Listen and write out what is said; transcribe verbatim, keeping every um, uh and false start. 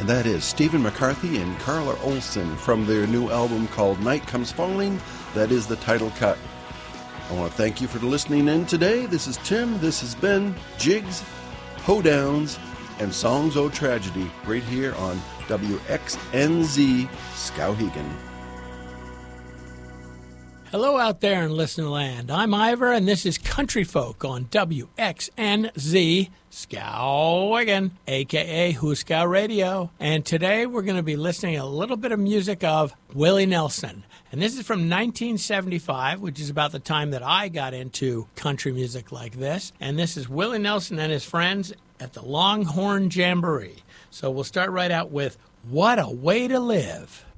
And that is Stephen McCarthy and Carla Olson from their new album called Night Comes Falling. That is the title cut. I want to thank you for listening in today. This is Tim. This has been Jigs, Hoedowns, and Songs O' Tragedy right here on W X N Z Skowhegan. Hello out there in listener land. I'm Ivor, and this is Country Folk on W X N Z Skowhegan, a k a. Huskow Radio. And today we're going to be listening to a little bit of music of Willie Nelson. And this is from nineteen seventy-five, which is about the time that I got into country music like this. And this is Willie Nelson and his friends at the Longhorn Jamboree. So we'll start right out with What a Way to Live.